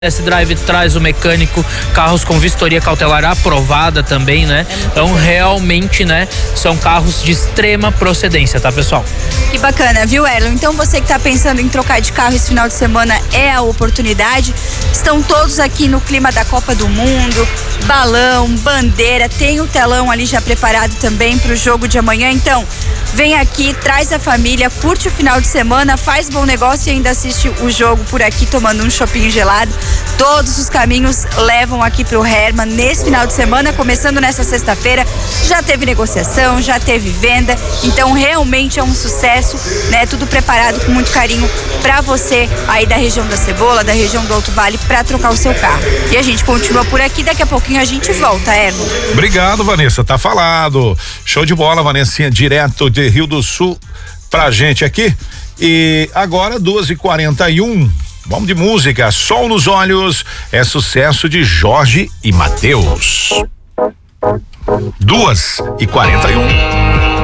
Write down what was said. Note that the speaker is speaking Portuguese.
Test Drive traz o mecânico, carros com vistoria cautelar aprovada também, né? Então realmente, né, são carros de extrema procedência, tá, pessoal? Que bacana, viu, Erlon? Então você que tá pensando em trocar de carro esse final de semana é a oportunidade. Estão todos aqui no clima da Copa do Mundo, balão, bandeira, tem o telão ali já preparado também pro jogo de amanhã. Então, vem aqui, traz a família, curte o final de semana, faz bom negócio e ainda assiste o jogo por aqui tomando um chopinho gelado. Todos os caminhos levam aqui pro Herman nesse final de semana, começando nessa sexta-feira. Já teve negociação, já teve venda, então realmente é um sucesso, né? Tudo preparado com muito carinho para você aí da região da Cebola, da região do Alto Vale, para trocar o seu carro. E a gente continua por aqui, daqui a pouquinho a gente volta, Herman. Obrigado, Vanessa, tá falado. Show de bola, Vanessinha, direto de Rio do Sul pra gente aqui. E agora 2h41. Vamos de música. Sol nos Olhos é sucesso de Jorge e Mateus. 2h41.